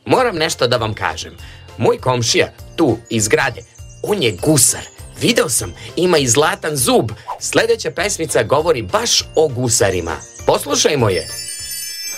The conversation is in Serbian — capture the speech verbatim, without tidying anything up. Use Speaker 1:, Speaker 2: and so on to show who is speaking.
Speaker 1: moram nešto da vam kažem. Moj komšija, tu, iz zgrade, on je gusar. Video sam, ima i zlatan zub. Sljedeća pesmica govori baš o gusarima. Poslušajmo je.